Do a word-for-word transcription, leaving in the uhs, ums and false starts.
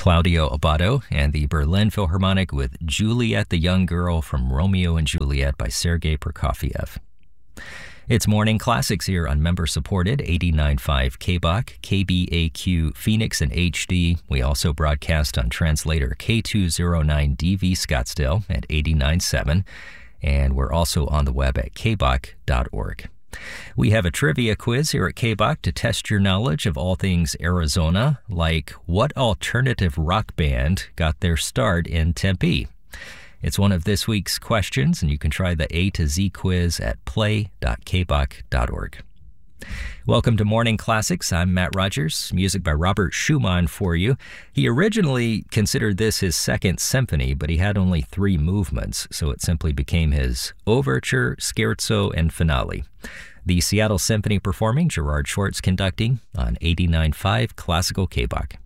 Claudio Abbado and the Berlin Philharmonic with Juliet the Young Girl from Romeo and Juliet by Sergei Prokofiev. It's Morning Classics here on member-supported eighty-nine point five K B O C, K B A Q Phoenix and H D. We also broadcast on translator K two oh nine D V Scottsdale at eighty-nine point seven, and we're also on the web at k b o c dot org. We have a trivia quiz here at K B O C to test your knowledge of all things Arizona, like what alternative rock band got their start in Tempe? It's one of this week's questions, and you can try the A to Z quiz at play dot k b o c dot org. Welcome to Morning Classics. I'm Matt Rogers. Music by Robert Schumann for you. He originally considered this his second symphony, but he had only three movements, so it simply became his overture, scherzo, and finale. The Seattle Symphony performing, Gerard Schwartz conducting on eighty-nine point five Classical K B O C.